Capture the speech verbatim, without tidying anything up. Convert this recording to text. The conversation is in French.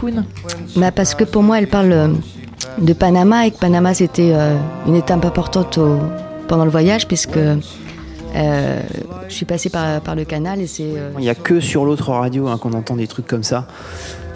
Cancun? Bah parce que pour moi, elle parle euh, de Panama et que Panama, c'était euh, une étape importante au, pendant le voyage puisque euh, je suis passée par, par le canal et c'est... Euh, Il n'y a que sur l'autre radio hein, qu'on entend des trucs comme ça.